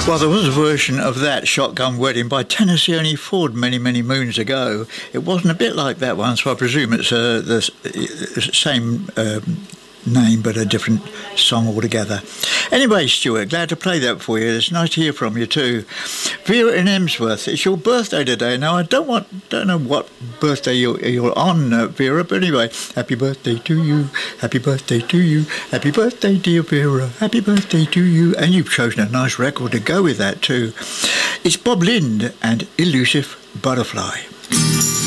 Well, there was a version of that Shotgun Wedding by Tennessee Ernie Ford many, many moons ago. It wasn't a bit like that one, so I presume it's the same name but a different song altogether. Anyway, Stuart, glad to play that for you. It's nice to hear from you too. Vera in Emsworth, it's your birthday today. Now, I don't know what birthday you're on, Vera, but anyway, happy birthday to you, happy birthday to you, happy birthday, dear Vera, happy birthday to you. And you've chosen a nice record to go with that too. It's Bob Lind and Elusive Butterfly.